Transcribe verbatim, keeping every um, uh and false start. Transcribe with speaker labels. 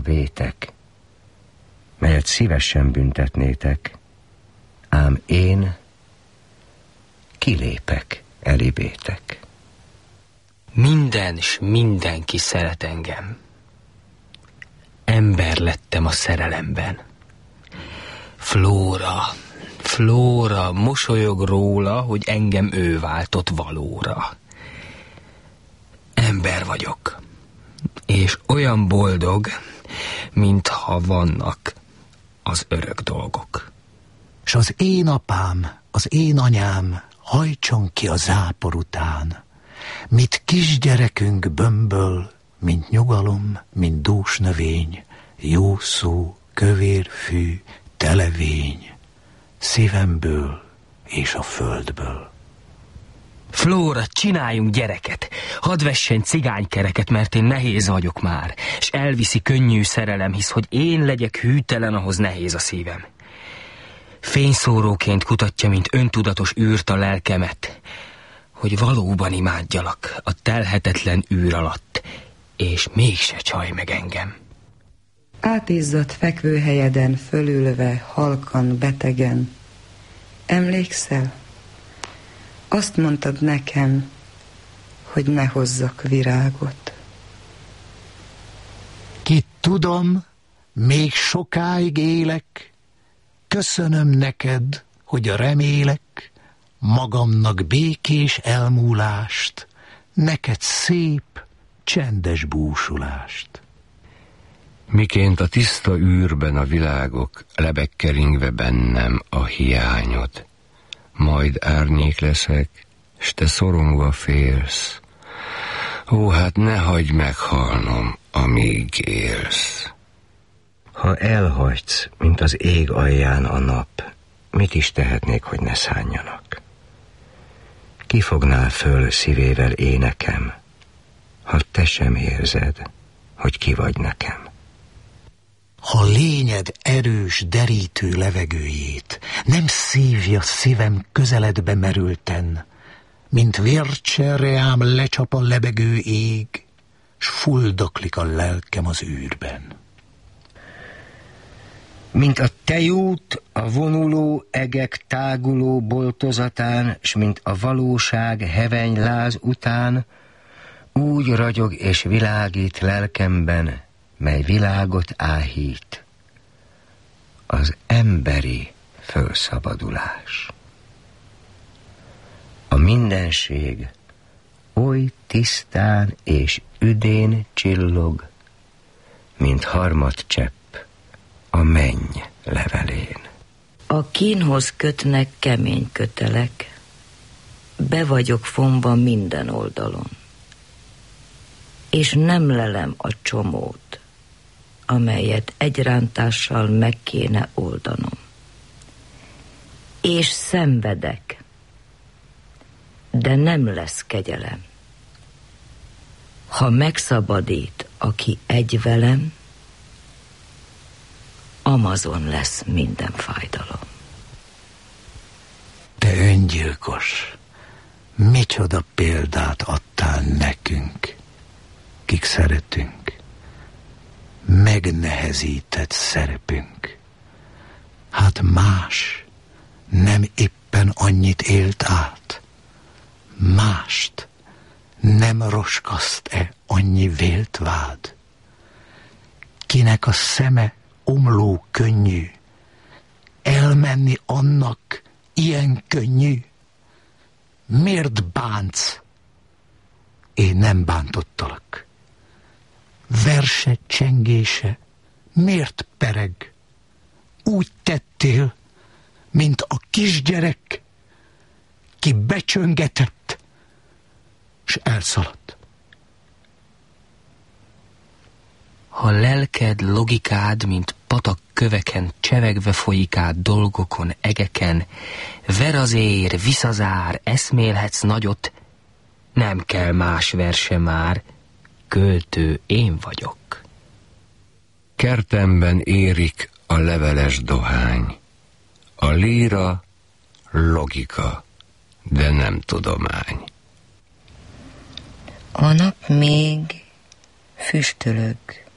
Speaker 1: vétek, melyet szívesen büntetnétek, ám én kilépek elibétek.
Speaker 2: Minden s mindenki szeret engem. Ember lettem a szerelemben. Flóra, Flóra mosolyog róla, hogy engem ő váltott valóra. Ember vagyok, és olyan boldog, mintha vannak az örök dolgok.
Speaker 3: S az én apám, az én anyám hajtson ki a zápor után, mit kisgyerekünk bömböl, mint nyugalom, mint dús növény, jó szó, kövér fű, televény, szívemből és a földből.
Speaker 2: Flóra, csináljunk gyereket, hadd vessen cigánykereket, mert én nehéz vagyok már, s elviszi könnyű szerelem, hisz hogy én legyek hűtelen, ahhoz nehéz a szívem. Fényszóróként kutatja, mint öntudatos űrt a lelkemet, hogy valóban imádjalak a telhetetlen űr alatt, és mégse csaj meg engem.
Speaker 4: Átizzadt fekvőhelyeden fölülve, halkan, betegen. Emlékszel? Azt mondtad nekem, hogy ne hozzak virágot.
Speaker 3: Ki tudom, még sokáig élek, köszönöm neked, hogy a remélek, magamnak békés elmúlást, neked szép, csendes búsulást.
Speaker 1: Miként a tiszta űrben a világok, lebegkeringve bennem a hiányod, majd árnyék leszek, s te szorongva félsz. Ó, hát ne hagyj meghalnom, amíg élsz. Ha elhagysz, mint az ég alján a nap, mit is tehetnék, hogy ne szánjanak? Kifognál föl szívével énekem, ha te sem érzed, hogy ki vagy nekem.
Speaker 3: Ha lényed erős, derítő levegőjét nem szívja szívem közeledbe merülten, mint vércserre ám lecsap a lebegő ég, s fuldoklik a lelkem az űrben.
Speaker 1: Mint a tejút a vonuló egek táguló boltozatán, s mint a valóság heveny láz után, úgy ragyog és világít lelkemben, mely világot áhít, az emberi fölszabadulás. A mindenség oly tisztán és üdén csillog, mint harmadcsepp a menny levelén.
Speaker 5: A kínhoz kötnek kemény kötelek, be vagyok fonva minden oldalon, és nem lelem a csomót, amelyet egy rántással meg kéne oldanom. És szenvedek, de nem lesz kegyelem. Ha megszabadít, aki egy velem, Amazon lesz minden fájdalom.
Speaker 3: Te öngyilkos, micsoda példát adtál nekünk, kik szeretünk. Megnehezített szerepünk. Hát más nem éppen annyit élt át, mást nem roskaszt-e annyi vélt vád? Kinek a szeme omló könnyű, elmenni annak ilyen könnyű? Miért bánsz? Én nem bántottalak. Verse csengése miért pereg? Úgy tettél, mint a kisgyerek, ki becsöngetett, s elszaladt.
Speaker 2: Ha lelked, logikád, mint patak köveken csevegve folyik át dolgokon, egeken, ver az ér, viszazár, eszmélhetsz nagyot, nem kell más verse már, költő én vagyok.
Speaker 1: Kertemben érik a leveles dohány, a líra logika, de nem tudomány.
Speaker 5: A nap még füstölög,